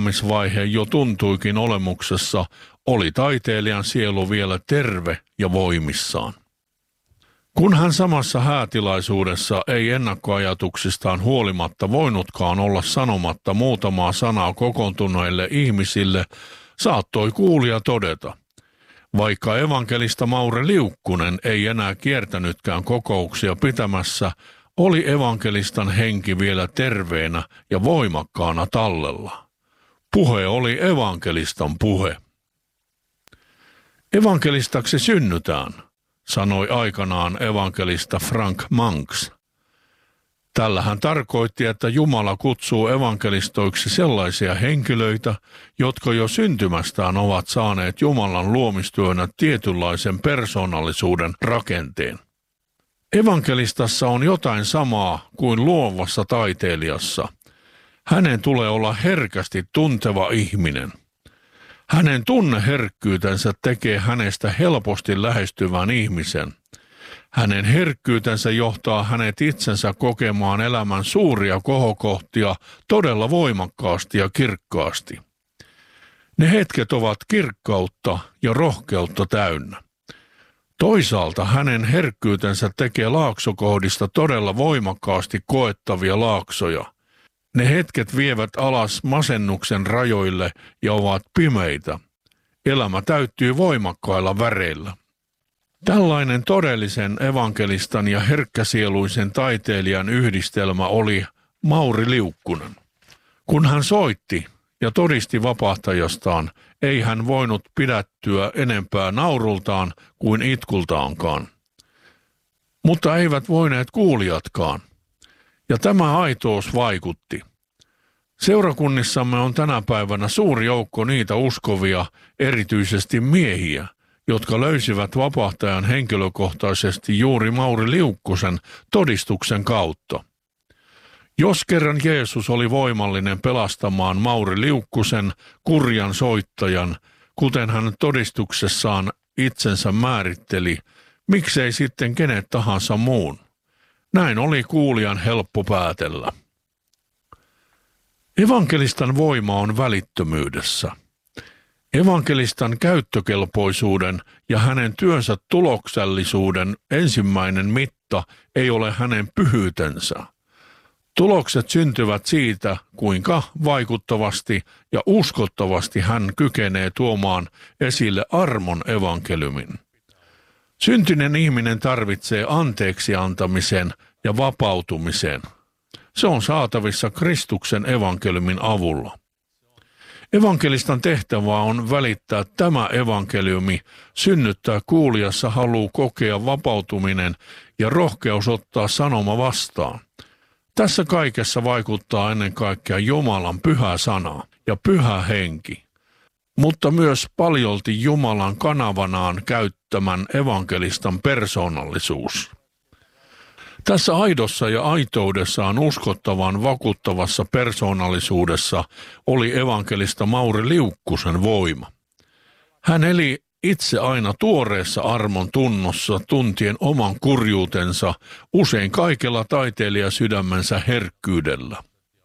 taipalettamisvaihe jo tuntuikin olemuksessa, oli taiteilijan sielu vielä terve ja voimissaan. Kun hän samassa häätilaisuudessa ei ennakkoajatuksistaan huolimatta voinutkaan olla sanomatta muutamaa sanaa kokoontuneille ihmisille, saattoi kuulija todeta, vaikka evankelista Mauri Liukkunen ei enää kiertänytkään kokouksia pitämässä, oli evankelistan henki vielä terveenä ja voimakkaana tallella. Puhe oli evankelistan puhe. Evankelistaksi synnytään, sanoi aikanaan evankelista Frank Manx. Tällä hän tarkoitti, että Jumala kutsuu evankelistoiksi sellaisia henkilöitä, jotka jo syntymästään ovat saaneet Jumalan luomistyönä tietynlaisen persoonallisuuden rakenteen. Evankelistassa on jotain samaa kuin luovassa taiteilijassa. Hänen tulee olla herkästi tunteva ihminen. Hänen tunneherkkyytensä tekee hänestä helposti lähestyvän ihmisen. Hänen herkkyytensä johtaa hänet itsensä kokemaan elämän suuria kohokohtia todella voimakkaasti ja kirkkaasti. Ne hetket ovat kirkkautta ja rohkeutta täynnä. Toisaalta hänen herkkyytensä tekee laaksokohdista todella voimakkaasti koettavia laaksoja. Ne hetket vievät alas masennuksen rajoille ja ovat pimeitä. Elämä täyttyy voimakkailla väreillä. Tällainen todellisen evankelistan ja herkkäsieluisen taiteilijan yhdistelmä oli Mauri Liukkunen. Kun hän soitti ja todisti vapahtajastaan, ei hän voinut pidättyä enempää naurultaan kuin itkultaankaan. Mutta eivät voineet kuulijatkaan. Ja tämä aitous vaikutti. Seurakunnissamme on tänä päivänä suuri joukko niitä uskovia, erityisesti miehiä, jotka löysivät vapahtajan henkilökohtaisesti juuri Mauri Liukkusen todistuksen kautta. Jos kerran Jeesus oli voimallinen pelastamaan Mauri Liukkusen, kurjan soittajan, kuten hän todistuksessaan itsensä määritteli, miksei sitten kenet tahansa muun? Näin oli kuulijan helppo päätellä. Evankelistan voima on välittömyydessä. Evankelistan käyttökelpoisuuden ja hänen työnsä tuloksellisuuden ensimmäinen mitta ei ole hänen pyhyytensä. Tulokset syntyvät siitä, kuinka vaikuttavasti ja uskottavasti hän kykenee tuomaan esille armon evankeliumin. Syntinen ihminen tarvitsee anteeksi antamisen ja vapautumisen. Se on saatavissa Kristuksen evankeliumin avulla. Evankelistan tehtävä on välittää tämä evankeliumi, synnyttää kuulijassa halu kokea vapautuminen ja rohkeus ottaa sanoma vastaan. Tässä kaikessa vaikuttaa ennen kaikkea Jumalan pyhä sana ja pyhä henki, mutta myös paljolti Jumalan kanavanaan käyttämän evankelistan persoonallisuus. Tässä aidossa ja aitoudessaan uskottavan vakuuttavassa persoonallisuudessa oli evankelista Mauri Liukkusen voima. Hän eli itse aina tuoreessa armon tunnossa tuntien oman kurjuutensa, usein kaikella taiteilijasydämensä herkkyydellä.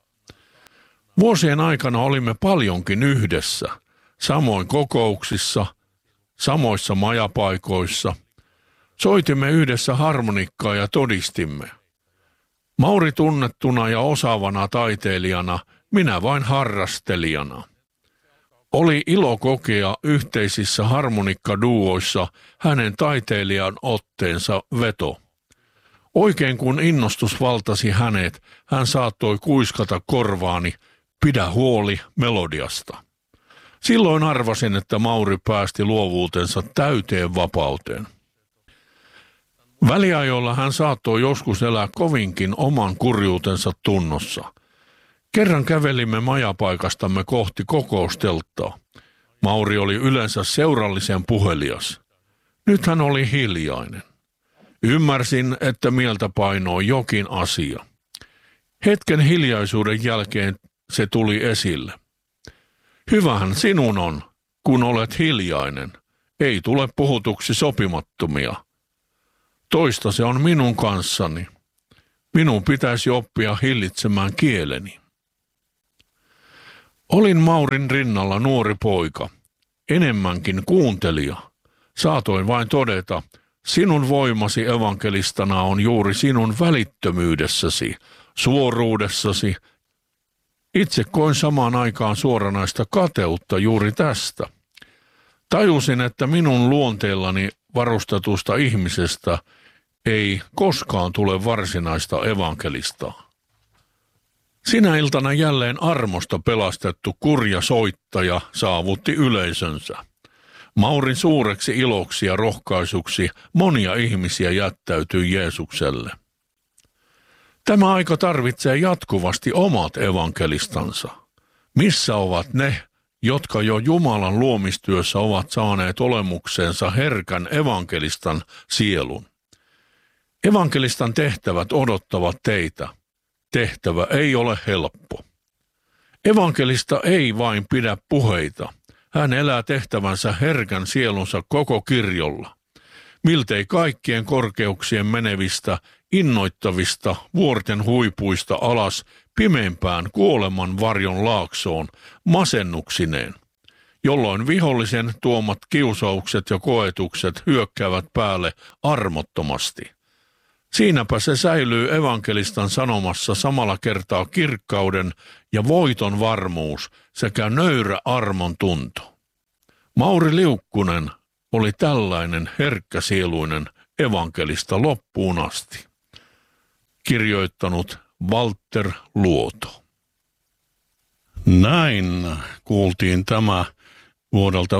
Vuosien aikana olimme paljonkin yhdessä, samoin kokouksissa, samoissa majapaikoissa. Soitimme yhdessä harmonikkaa ja todistimme. Mauri tunnettuna ja osaavana taiteilijana, minä vain harrastelijana. Oli ilo kokea yhteisissä harmonikkaduoissa hänen taiteilijan otteensa veto. Oikein kun innostus valtasi hänet, hän saattoi kuiskata korvaani, pidä huoli melodiasta. Silloin arvasin, että Mauri päästi luovuutensa täyteen vapauteen. Väliajoilla hän saattoi joskus elää kovinkin oman kurjuutensa tunnossa. Kerran kävelimme majapaikastamme kohti kokoustelttaa. Mauri oli yleensä seurallisen puhelias. Nyt hän oli hiljainen. Ymmärsin, että mieltä painoi jokin asia. Hetken hiljaisuuden jälkeen se tuli esille. Hyvähän sinun on, kun olet hiljainen. Ei tule puhutuksi sopimattomia. Toista se on minun kanssani. Minun pitäisi oppia hillitsemään kieleni. Olin Maurin rinnalla nuori poika, enemmänkin kuuntelija. Saatoin vain todeta, sinun voimasi evankelistana on juuri sinun välittömyydessäsi, suoruudessasi. Itse koin samaan aikaan suoranaista kateutta juuri tästä. Tajusin, että minun luonteellani varustetusta ihmisestä ei koskaan tule varsinaista evankelistaa. Sinä iltana jälleen armosta pelastettu kurja soittaja saavutti yleisönsä. Maurin suureksi iloksi ja rohkaisuksi monia ihmisiä jättäytyi Jeesukselle. Tämä aika tarvitsee jatkuvasti omat evankelistansa. Missä ovat ne, jotka jo Jumalan luomistyössä ovat saaneet olemuksensa herkän evankelistan sielun? Evankelistan tehtävät odottavat teitä. Tehtävä ei ole helppo. Evankelista ei vain pidä puheita. Hän elää tehtävänsä herkän sielunsa koko kirjolla. Miltei kaikkien korkeuksien menevistä, innoittavista vuorten huipuista alas pimeimpään kuoleman varjon laaksoon masennuksineen, jolloin vihollisen tuomat kiusaukset ja koetukset hyökkäävät päälle armottomasti. Siinäpä se säilyy evankelistan sanomassa samalla kertaa kirkkauden ja voiton varmuus sekä nöyrä armon tunto. Mauri Liukkunen oli tällainen herkkäsieluinen evankelista loppuun asti. Kirjoittanut Walter Luoto. Näin kuultiin tämä vuodelta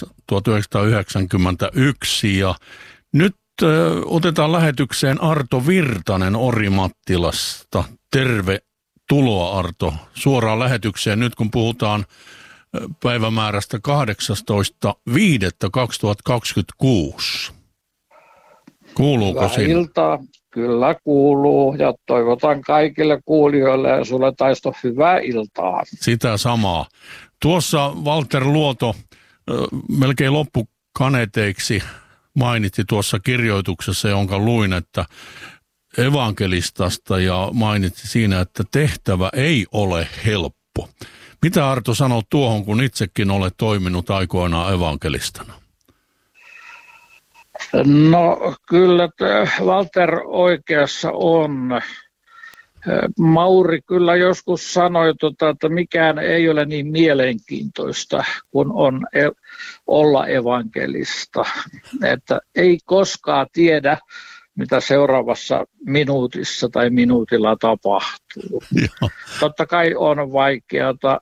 1991 ja nyt otetaan lähetykseen Arto Virtanen Orimattilasta. Tervetuloa Arto suoraan lähetykseen nyt kun puhutaan päivämäärästä 18.5.2026. Kuuluuko sinne? Hyvää iltaa. Kyllä kuuluu ja toivotan kaikille kuulijoille ja sulle Taisto hyvää iltaa. Sitä samaa. Tuossa Walter Luoto melkein loppukaneteiksi mainitsi tuossa kirjoituksessa, jonka luin, että evankelistasta ja mainitsi siinä, että tehtävä ei ole helppo. Mitä Arto sanoo tuohon, kun itsekin olet toiminut aikoinaan evankelistana? No kyllä Walter oikeassa on. Mauri kyllä joskus sanoi, että mikään ei ole niin mielenkiintoista kuin on olla evankelista. Että ei koskaan tiedä, mitä seuraavassa minuutissa tai minuutilla tapahtuu. Joo. Totta kai on vaikeata,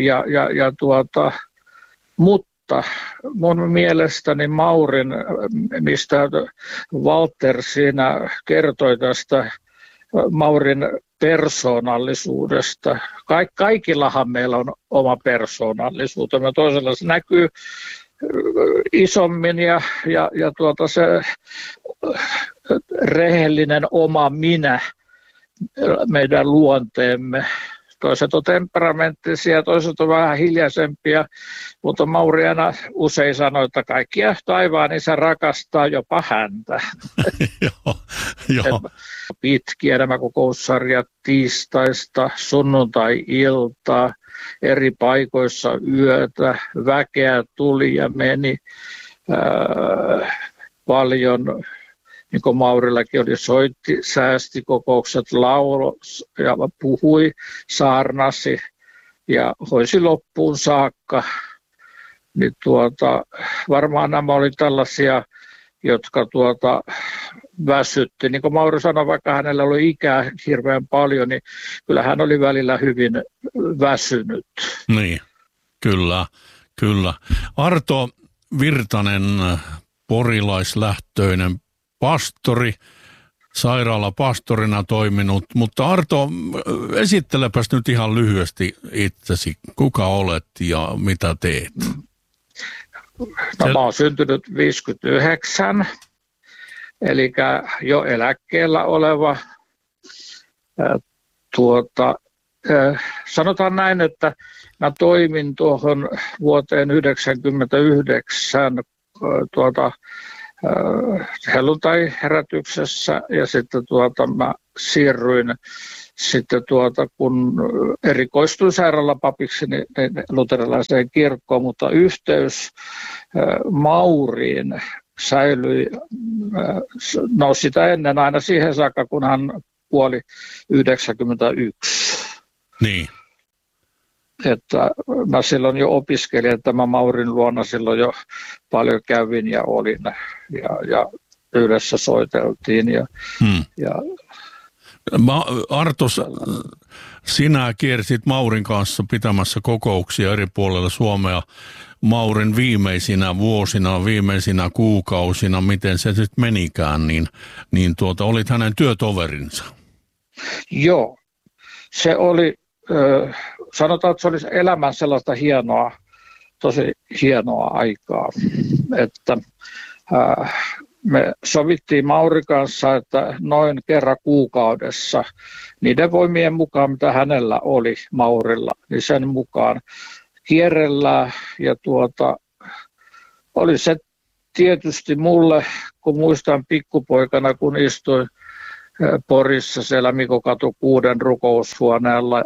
mutta mun mielestäni Maurin, mistä Walter siinä kertoi tästä Maurin persoonallisuudesta. Kaikillahan meillä on oma persoonallisuutemme. Toisella se näkyy isommin ja se rehellinen oma minä, meidän luonteemme. Toiset on temperamenttisia, toiset on vähän hiljaisempia, mutta Mauri aina usein sanoi, että kaikkia taivaan isä rakastaa jopa häntä. Joo. Pitkiä nämä kokoussarjat tiistaista sunnuntai-iltaa, eri paikoissa yötä, väkeä tuli ja meni paljon. Niin kuin Maurillakin oli, soitti, säästi kokoukset, lauloi ja puhui, saarnasi ja hoisi loppuun saakka. Niin varmaan nämä oli tällaisia, jotka väsytti. Niin kuin Mauri sanoi, vaikka hänellä oli ikää hirveän paljon, niin kyllä hän oli välillä hyvin väsynyt. Niin, kyllä. Arto Virtanen, porilaislähtöinen pastori, sairaalapastorina toiminut, mutta Arto, esittelepäs nyt ihan lyhyesti itsesi, kuka olet ja mitä teet? No, mä oon syntynyt 59, eli jo eläkkeellä oleva. Sanotaan näin, että mä toimin tuohon vuoteen 1999 helluntai-herätyksessä ja sitten mä siirryin sitten kun erikoistuin sairaalapapiksi niin luterilaiseen kirkkoon, mutta yhteys Mauriin säilyi, no sitä ennen aina siihen saakka, kun hän kuoli 91. Niin. Että mä silloin jo opiskelin, että mä Maurin luona silloin jo paljon kävin ja olin ja yhdessä soiteltiin. Arto, sinä kiersit Maurin kanssa pitämässä kokouksia eri puolilla Suomea Maurin viimeisinä vuosina, viimeisinä kuukausina, miten se nyt menikään, niin olit hänen työtoverinsa. Joo, se oli, sanotaan, että se oli elämän sellaista hienoa, tosi hienoa aikaa, että me sovittiin Mauri kanssa, että noin kerran kuukaudessa niiden voimien mukaan, mitä hänellä oli Maurilla, niin sen mukaan kierrellään. Ja oli se tietysti mulle, kun muistan pikkupoikana, kun istuin Porissa siellä Mikokatu 6 rukoushuoneella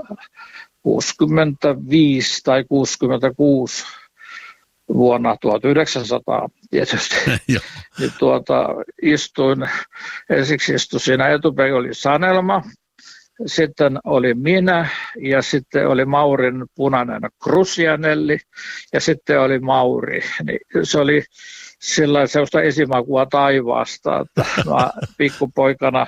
65 tai 66 vuonna 1900 tietysti. Niin ensiksi istuin siinä etupäin, oli Sanelma, sitten oli minä ja sitten oli Maurin punainen Krusianelli ja sitten oli Mauri. Niin se oli sellaista esimakua taivaasta, että mä pikkupoikana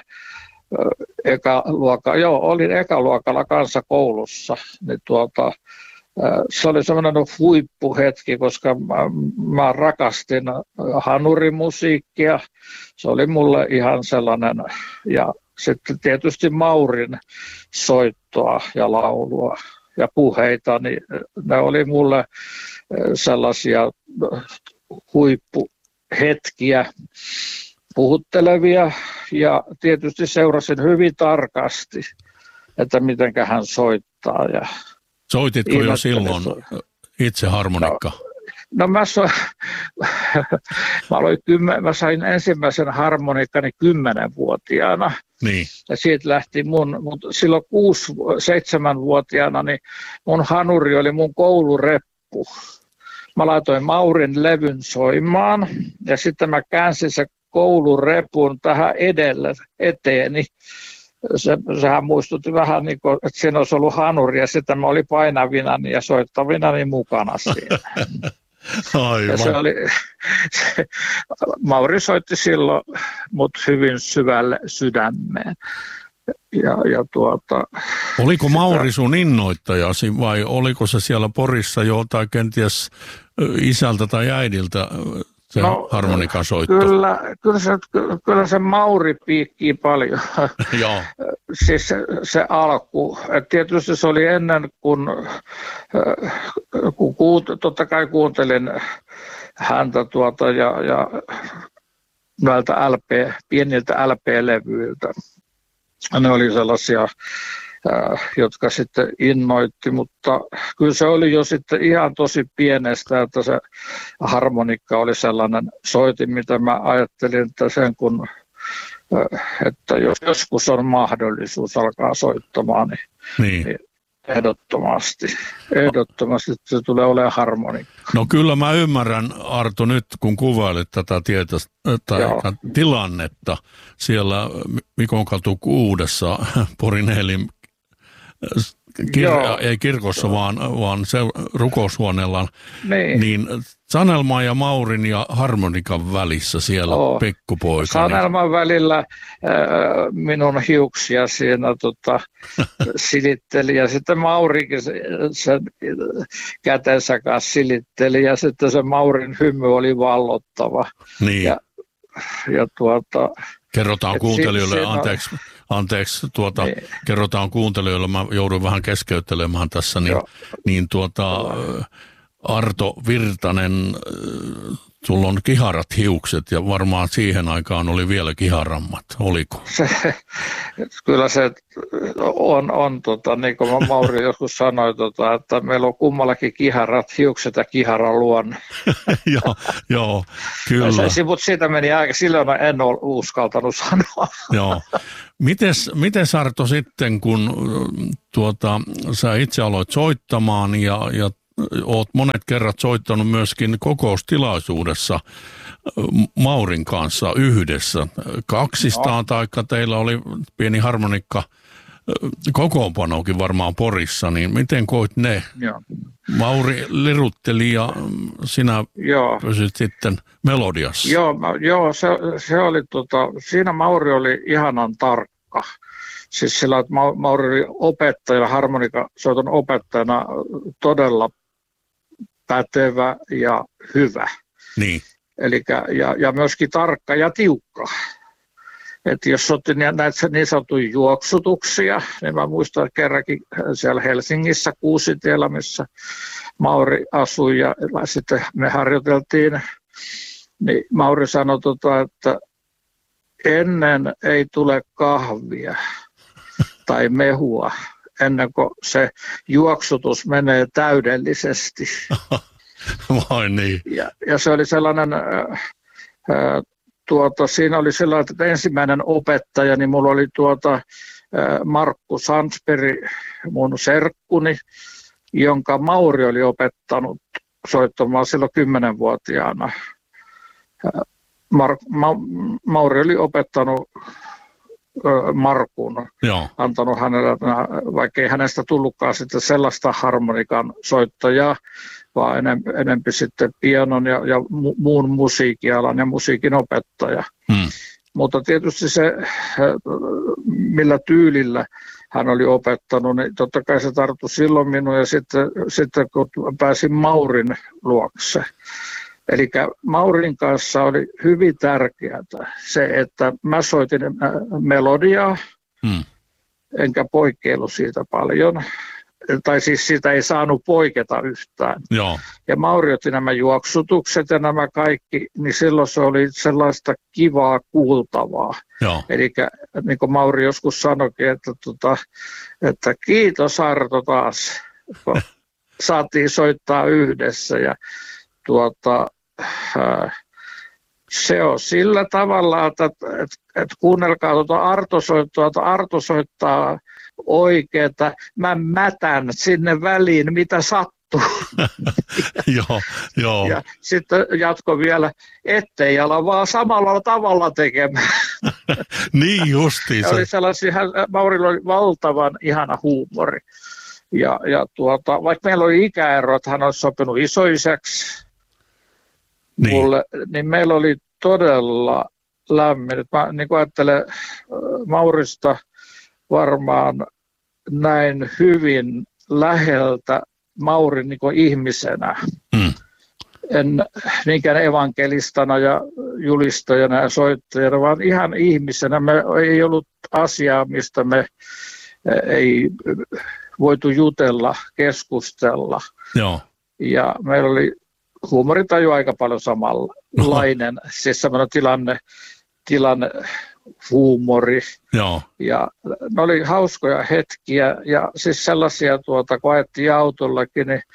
olin ekaluokalla kansakoulussa, niin se oli semmoinen huippuhetki, koska mä rakastin hanurimusiikkia. Se oli mulle ihan sellainen, ja sitten tietysti Maurin soittoa ja laulua ja puheita, niin ne oli mulle sellaisia huippuhetkiä, puhuttelevia, ja tietysti seurasin hyvin tarkasti, että mitenkä hän soittaa. Ja soititko jo silloin itse harmonikka? No mä sain ensimmäisen harmonikkani 10-vuotiaana. Niin. Ja siitä lähti mutta silloin 6-7-vuotiaana niin mun hanuri oli mun koulureppu. Mä laitoin Maurin levyn soimaan ja sitten mä käänsin se koulurepun tähän eteeni. Sehän muistutti vähän niin kuin, että siinä olisi ollut hanuri ja sitten mä olin painavinani ja soittavinani mukana siinä. Aivan. Ja Mauri soitti silloin mut hyvin syvälle sydämeen. Oliko Mauri sun innoittajasi vai oliko se siellä Porissa jo tai kenties isältä tai äidiltä se harmonikan soitto? Kyllä se Mauri piikkii paljon. Joo. Siis se alku. Et tietysti se oli ennen, kun totta kai kuuntelin häntä ja näiltä pieniltä LP-levyiltä. Ne oli sellaisia, jotka sitten innoitti, mutta kyllä se oli jo sitten ihan tosi pienestä, että se harmonikka oli sellainen soitin, mitä mä ajattelin, että että jos joskus on mahdollisuus alkaa soittamaan, niin ehdottomasti se tulee olemaan harmonikka. No kyllä mä ymmärrän, Arto, nyt kun kuvailit tätä tilannetta siellä Mikonkatu 6 Porin Eelin ei kirkossa, vaan rukoushuoneella, niin Sanelma ja Maurin ja harmonikan välissä siellä pikkupoika. Sanelman välillä minun hiuksia siinä silitteli ja sitten Maurikin sen kätensä kanssa silitteli ja sitten se Maurin hymy oli vallottava. Niin. Kerrotaan kuuntelijoille, kerrotaan kuuntelijoille, mä joudun vähän keskeyttelemään tässä, Arto Virtanen, sulla on kiharat hiukset ja varmaan siihen aikaan oli vielä kiharammat, oliko? Kyllä se on niin kuin Mauri joskus sanoi, että meillä on kummallakin kiharat hiukset ja kihara luonne. Joo, kyllä. Mutta siitä meni aika, silloin en ole uskaltanut sanoa. Joo. Mites Arto sitten, kun sä itse aloit soittamaan ja oot monet kerrat soittanut myöskin kokoustilaisuudessa Maurin kanssa yhdessä, kaksistaan, taikka teillä oli pieni harmonikka kokoonpanokin varmaan Porissa, niin miten koit ne? Joo. Mauri lirutteli ja sinä pysyt sitten melodiassa. Joo, se oli siinä Mauri oli ihanan tarkka. Siis sillä, että Mauri oli opettaja, harmonikasoiton opettajana todella pätevä ja hyvä. Niin. Elikkä, ja myöskin tarkka ja tiukka. Että jos otti näitä niin sanottuja juoksutuksia, niin mä muistan kerrankin siellä Helsingissä Kuusitiellä, missä Mauri asui ja sitten me harjoiteltiin, niin Mauri sanoi, että ennen ei tule kahvia tai mehua, ennen kuin se juoksutus menee täydellisesti. Vai niin? Ja se oli sellainen... siinä oli sellainen, että ensimmäinen opettaja, niin mulla oli Markku Sandsberg, mun serkkuni, jonka Mauri oli opettanut soittamaan silloin 10-vuotiaana. Mauri oli opettanut Markun, antanut hänelle, vaikka ei hänestä tullutkaan sitten sellaista harmonikan soittajaa, vaan enempi sitten pianon ja muun musiikialan ja musiikin opettaja. Mutta tietysti se, millä tyylillä hän oli opettanut, niin totta kai se tarttui silloin minun ja sitten kun pääsin Maurin luokse. Eli Maurin kanssa oli hyvin tärkeää se, että mä soitin melodiaa, enkä poikkeillut siitä paljon. Tai siis siitä ei saanut poiketa yhtään. Joo. Ja Mauri otti nämä juoksutukset ja nämä kaikki, niin silloin se oli sellaista kivaa kuultavaa. Eli niin kuin Mauri joskus sanoikin, että kiitos Arto taas, kun saatiin soittaa yhdessä. Ja se on sillä tavalla, että kuunnelkaa Arto soittaa oikeeta, mä mätän sinne väliin, mitä sattuu. Joo. Ja sitten jatko vielä, ettei ala vaan samalla tavalla tekemään. Niin justiinsa. Maurilla oli valtavan ihana huumori. Ja vaikka meillä oli ikäero, että hän olisi sopinut isoisäksi mulle, niin meillä oli todella lämmin. Mä niin ajattelen Maurista varmaan näin hyvin läheltä Maurin niin ihmisenä. En niinkään evankelistana ja julistajana ja soittajana, vaan ihan ihmisenä. Me ei ollut asiaa, mistä me ei voitu jutella, keskustella. Joo. Ja meillä oli huumorintaju aika paljon samanlainen, siis semmoinen tilanne huumori. Joo. Ja ne oli hauskoja hetkiä ja siis sellaisia, kun ajettiin autollakin, niin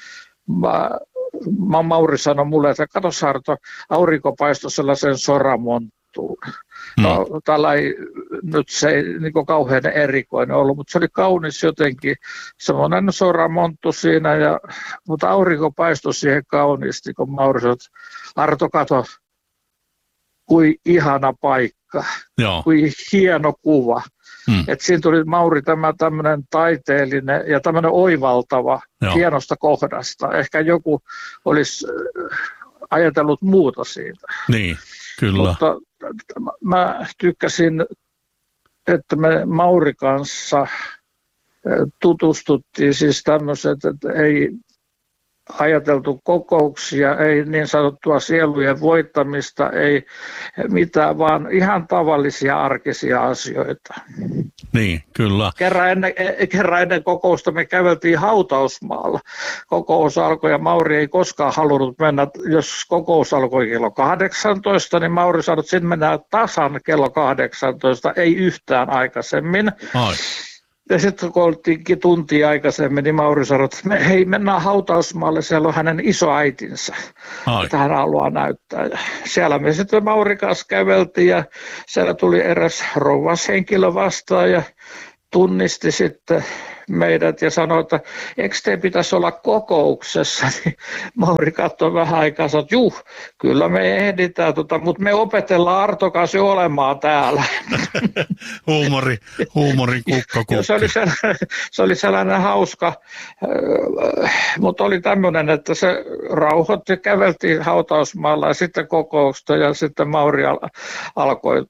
Mauri sanoi mulle, että kato Sarto, aurinko paistoi sellaisen soramonttuun. No, tällä ei nyt se ei niin kauhean erikoinen ollut, mutta se oli kaunis jotenkin, semmoinen soramonttu siinä, mutta aurinko paistoi siihen kauniisti, kun Mauri sanoi, Arto kato, kuin ihana paikka, kuin hieno kuva. Että siinä tuli Mauri tämmöinen taiteellinen ja tämmöinen oivaltava hienosta kohdasta. Ehkä joku olisi ajatellut muuta siitä. Niin, kyllä. Mutta mä tykkäsin, että me Mauri kanssa tutustuttiin siis tämmöiset, että ei ajateltu kokouksia, ei niin sanottua sielujen voittamista, ei mitään, vaan ihan tavallisia arkisia asioita. Niin, kyllä. Kerran ennen kokousta me käveltiin hautausmaalla. Kokous alkoi ja Mauri ei koskaan halunnut mennä, jos kokous alkoi kello 18, niin Mauri sanoi, että sinne mennään tasan kello 18, ei yhtään aikaisemmin. Ai. Ja sitten kun oltiinkin tuntia aikaisemmin, niin Mauri sanoi, että hei, mennään hautausmaalle, siellä on hänen isoäitinsä, että hän haluaa näyttää. Ja siellä me sitten Mauri kanssa käveltiin ja siellä tuli eräs rouvashenkilö vastaan ja tunnisti sitten meidät ja sanoi, että eikö te pitäisi olla kokouksessa, niin Mauri katsoi vähän aikaa ja sanoi, että kyllä me ehditään, mutta me opetellaan Arto kanssa jo olemaan täällä. Huumori kukkakukki. Se oli sellainen hauska, mutta oli tämmöinen, että se rauhoitti, käveltiin hautausmaalla ja sitten kokousta ja sitten Mauri alkoi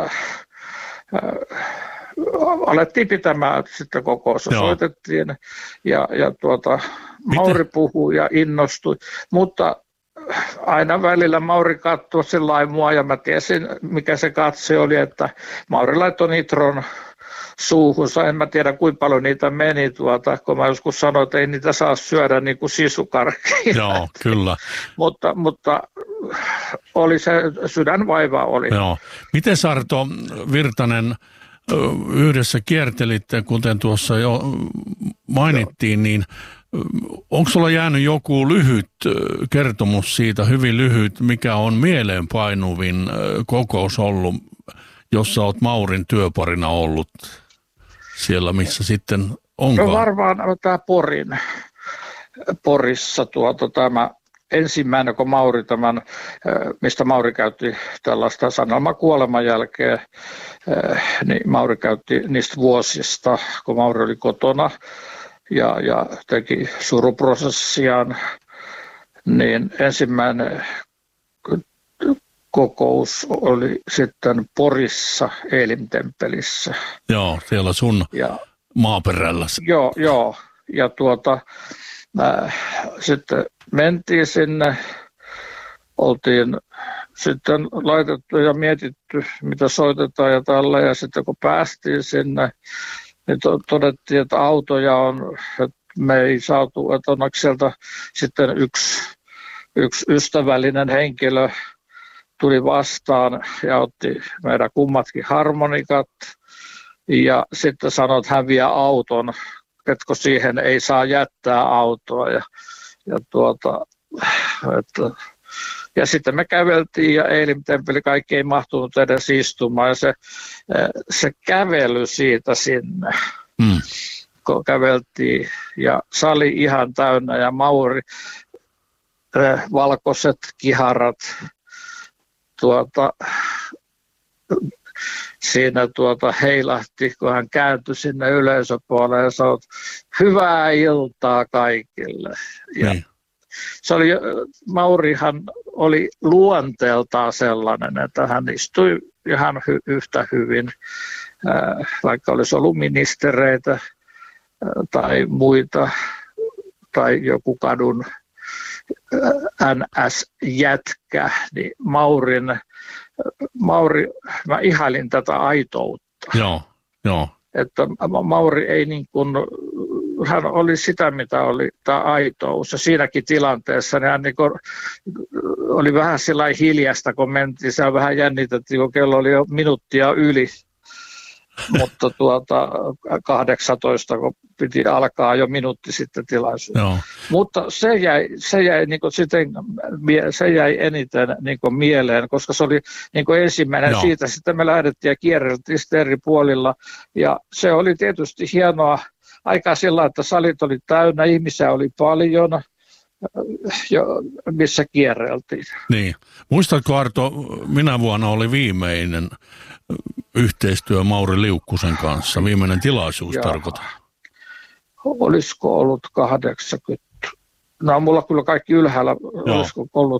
alettiin pitämään sitten kokousta, soitettiin ja Mauri puhui ja innostui, mutta aina välillä Mauri katsoi sillä mua ja mä tiesin mikä se katse oli, että Mauri laittoi nitron suuhunsa, en mä tiedä kuinka paljon niitä meni, kun mä joskus sanoin, että ei niitä saa syödä niin kuin sisukarkkia. Joo, kyllä. mutta oli se sydänvaiva oli. Joo. Miten Arto Virtanen yhdessä kiertelitte, kuten tuossa jo mainittiin, niin onko sulla jäänyt joku lyhyt kertomus siitä, hyvin lyhyt, mikä on mieleenpainuvin kokous ollut, jossa olet Maurin työparina ollut siellä, missä sitten onkaan? No varmaan tämä Porissa tämä ensimmäinen, kun Mauri mistä Mauri käytti tällaista sanelmaa kuoleman jälkeen, niin Mauri käytti niistä vuosista, kun Mauri oli kotona ja teki suruprosessiaan, niin ensimmäinen kokous oli sitten Porissa Eelimtemppelissä. Joo, siellä sun maaperällä. Joo. Ja sitten mentiin sinne, oltiin sitten laitettu ja mietitty, mitä soitetaan ja tällä. Ja sitten kun päästiin sinne, niin todettiin, että autoja on, että me ei saatu, että onneksi sieltä sitten yksi ystävällinen henkilö tuli vastaan ja otti meidän kummatkin harmonikat ja sitten sanoi, että hän vie auton, että siihen ei saa jättää autoa ja sitten me käveltiin ja Eelimtemppeli kaikki ei mahtunut edes istumaan ja se kävely siitä sinne, kun käveltiin ja sali ihan täynnä ja Mauri, valkoiset kiharat, siinä heilahti, kun hän kääntyi sinne yleisöpuolelle ja sanoi, hyvää iltaa kaikille. Ja se oli, Maurihan oli luonteeltaan sellainen, että hän istui ihan yhtä hyvin, vaikka olisi ollut ministereitä tai muita tai joku kadun NS-jätkä, niin Mauri, mä ihailin tätä aitoutta. Joo. Että Mauri ei niin kuin, hän oli sitä, mitä oli tämä aitous. Ja siinäkin tilanteessa niin hän niin kuin, oli vähän sillä hiljasta, kun mentiin. Se vähän jännitettiin, kun kello oli jo minuuttia yli. Mutta 18, kun piti alkaa jo minuutti sitten tilaisuus. Joo. Mutta se jäi niin kuin se jäi eniten niin kuin mieleen, koska se oli niin kuin ensimmäinen. Joo. Siitä sitten me lähdettiin ja kierreltiin eri puolilla. Ja se oli tietysti hienoa aikaa sillä, että salit oli täynnä, ihmisiä oli paljon, missä kierreltiin. Niin. Muistatko Arto, minä vuonna oli viimeinen yhteistyö Mauri Liukkusen kanssa, viimeinen tilaisuus tarkoitan. Olisiko ollut 80? No mulla kyllä kaikki ylhäällä, olisiko ollut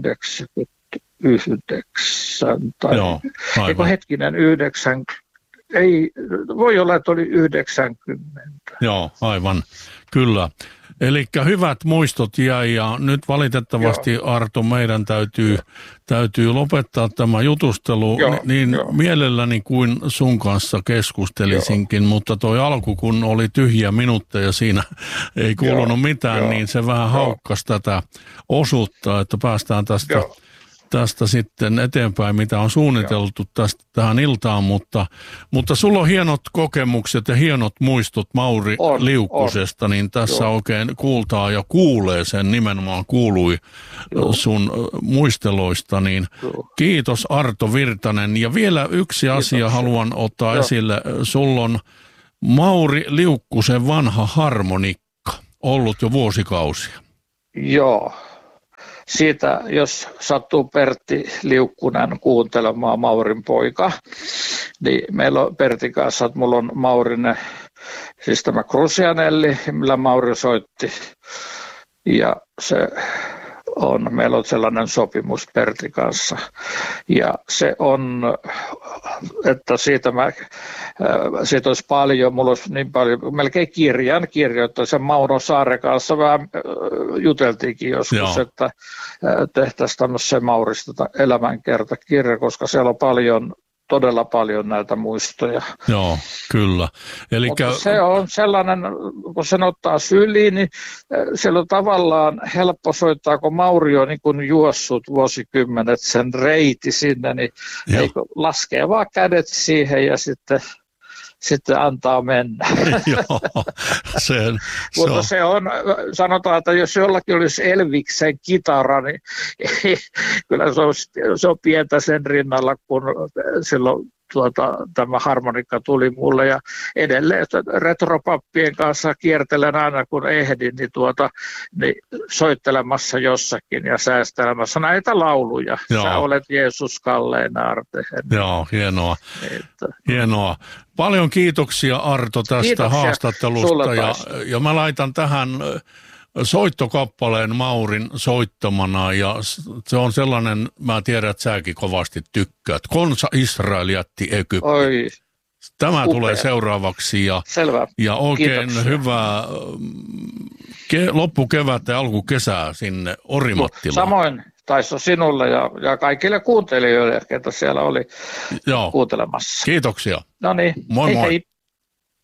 89 tai eikö hetkinen 90? Ei, voi olla, että oli 90. Joo, aivan, kyllä. Eli hyvät muistot jäi ja nyt valitettavasti Arto meidän täytyy lopettaa tämä jutustelu niin mielelläni kuin sun kanssa keskustelisinkin, mutta toi alku kun oli tyhjiä minuutteja siinä ei kuulunut mitään, niin se vähän haukkasi tätä osuutta, että päästään tästä tästä sitten eteenpäin, mitä on suunniteltu tästä tähän iltaan, mutta sulla on hienot kokemukset ja hienot muistot Mauri Liukkusesta, niin tässä oikein kuultaa ja kuulee sen, nimenomaan kuului sun muisteloista, niin kiitos Arto Virtanen. Ja vielä yksi asia haluan ottaa esille, sulla on Mauri Liukkusen vanha harmonikka, ollut jo vuosikausia. Joo. Siitä, jos sattuu Pertti Liukkunen kuuntelemaan, Maurin poika, niin meillä on Pertin kanssa, että mulla on Maurin, siis tämä Crucianelli, millä Mauri soitti, ja meillä on sellainen sopimus Pertin kanssa, ja se on, että siitä olisi paljon, mulla olisi niin paljon, melkein kirjoittaa sen Mauno Saaren kanssa vähän juteltiinkin joskus, että tehtäisiin tämmöisen Maurista elämänkertakirja, koska siellä on todella paljon näitä muistoja. Joo, kyllä. Mutta se on sellainen, kun sen ottaa syliin, niin siellä on tavallaan helppo soittaa, kun Mauri on niin kuin juossut vuosikymmenet sen reiti sinne, niin laskee vaan kädet siihen ja sitten antaa mennä. Joo, mutta se on, sanotaan, että jos jollakin olisi Elviksen kitara, niin kyllä se on pientä sen rinnalla, kun silloin tämä harmonikka tuli mulle, ja edelleen retropappien kanssa kiertelen aina kun ehdin, niin soittelemassa jossakin ja säästelemässä näitä lauluja. Joo. Sä olet Jeesus kallein aarteen. Joo, hienoa. Paljon kiitoksia Arto tästä haastattelusta, ja mä laitan tähän soittokappaleen Maurin soittamana, ja se on sellainen, mä tiedän, että säkin kovasti tykkäät. Konsa Israel jätti Egyptin. Oi, tämä tulee seuraavaksi, ja oikein kiitoksia. Hyvää loppukevättä ja alkukesää sinne Orimattilaan. Samoin Taisto sinulle ja kaikille kuuntelijoille, ketä siellä oli kuuntelemassa. Kiitoksia. No niin, moi. hei.